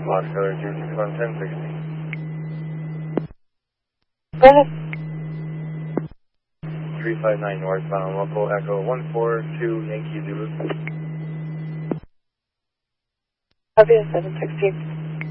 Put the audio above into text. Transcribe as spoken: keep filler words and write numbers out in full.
Oscar two six one ten sixty. Go ahead. three five nine northbound, local Echo one four two Yankee Zulu. Copy seven sixteen.